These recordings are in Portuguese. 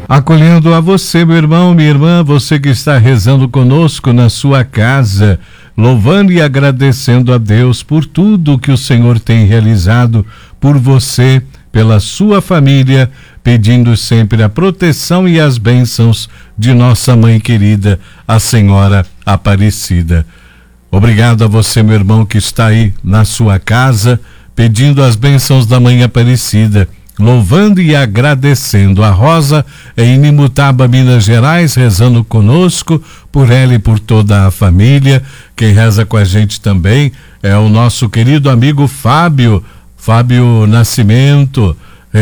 Acolhendo a você, meu irmão, minha irmã, você que está rezando conosco na sua casa, louvando e agradecendo a Deus por tudo que o Senhor tem realizado por você, pela sua família, pedindo sempre a proteção e as bênçãos de nossa mãe querida, a Senhora Aparecida. Obrigado a você, meu irmão, que está aí na sua casa, pedindo as bênçãos da Mãe Aparecida, louvando e agradecendo. A Rosa em Inimutaba, Minas Gerais, rezando conosco, por ela e por toda a família. Quem reza com a gente também é o nosso querido amigo Fábio Nascimento,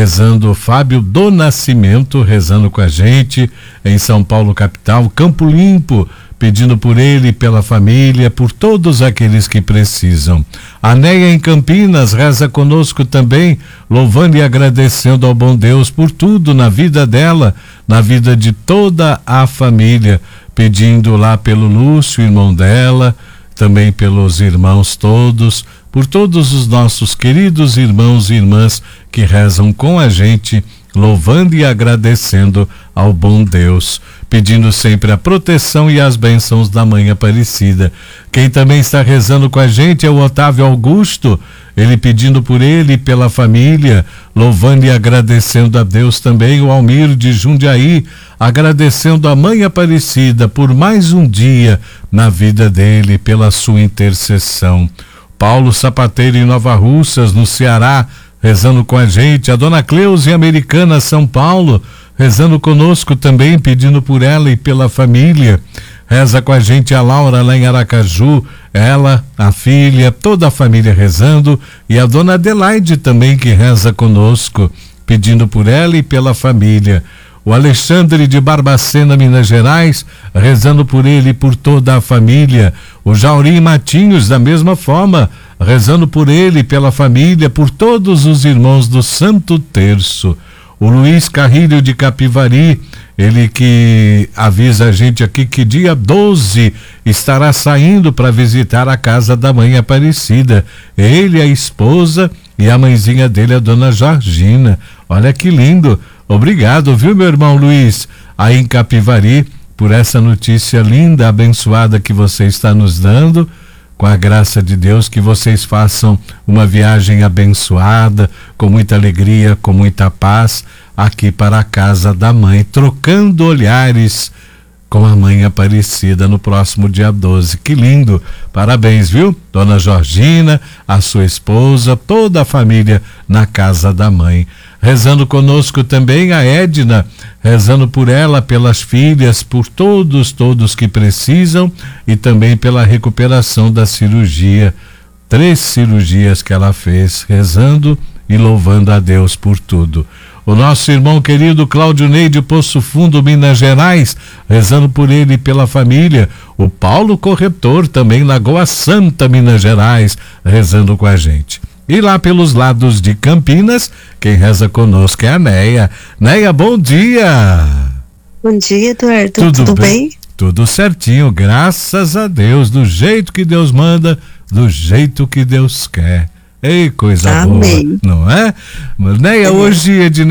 Fábio do Nascimento, rezando com a gente em São Paulo, capital, Campo Limpo, pedindo por ele, pela família, por todos aqueles que precisam. A Neia em Campinas reza conosco também, louvando e agradecendo ao bom Deus por tudo na vida dela, na vida de toda a família, pedindo lá pelo Lúcio, irmão dela, também pelos irmãos todos, por todos os nossos queridos irmãos e irmãs que rezam com a gente, louvando e agradecendo ao bom Deus, pedindo sempre a proteção e as bênçãos da Mãe Aparecida. Quem também está rezando com a gente é o Otávio Augusto, ele pedindo por ele e pela família, louvando e agradecendo a Deus também. O Almir de Jundiaí, agradecendo a Mãe Aparecida por mais um dia na vida dele, pela sua intercessão. Paulo Sapateiro em Nova Russas, no Ceará, rezando com a gente. A dona Cleusa em Americana, São Paulo, rezando conosco também, pedindo por ela e pela família. Reza com a gente a Laura lá em Aracaju, ela, a filha, toda a família rezando, e a dona Adelaide também que reza conosco, pedindo por ela e pela família. O Alexandre de Barbacena, Minas Gerais, rezando por ele e por toda a família. O Jaurim Matinhos, da mesma forma, rezando por ele e pela família, por todos os irmãos do Santo Terço. O Luiz Carrilho de Capivari, ele que avisa a gente aqui que dia 12 estará saindo para visitar a casa da Mãe Aparecida. Ele, a esposa e a mãezinha dele, a dona Georgina. Olha que lindo. Obrigado, viu, meu irmão Luiz, aí em Capivari, por essa notícia linda, abençoada que você está nos dando. Com a graça de Deus, que vocês façam uma viagem abençoada, com muita alegria, com muita paz, aqui para a casa da mãe, trocando olhares com a Mãe Aparecida no próximo dia 12. Que lindo! Parabéns, viu? Dona Georgina, a sua esposa, toda a família na casa da mãe. Rezando conosco também a Edna, rezando por ela, pelas filhas, por todos que precisam, e também pela recuperação da cirurgia, 3 cirurgias que ela fez, rezando e louvando a Deus por tudo. O nosso irmão querido Cláudio Ney de Poço Fundo, Minas Gerais, rezando por ele e pela família. O Paulo Corretor, também Lagoa Santa, Minas Gerais, rezando com a gente. E lá pelos lados de Campinas, quem reza conosco é a Neia. Neia, bom dia! Bom dia, Eduardo. Tudo bem? Tudo certinho, graças a Deus, do jeito que Deus manda, do jeito que Deus quer. Ei, coisa Amém. Boa, não é? Neia, hoje,